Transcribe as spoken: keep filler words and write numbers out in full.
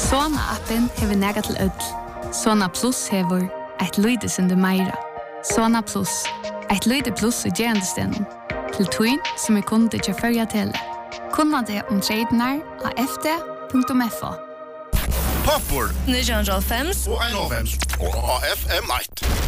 Sona-appen hever nega til ødel. Sona Plus hever et lydesende meira. Sona Plus, et lyde plus i gerandestenen. Til tøyn som er kunde til førja tele. Kunna det om tradenar av f d punktum f o. Popper nitton hundre og hálvfems og einoghálvfems og F M eitt.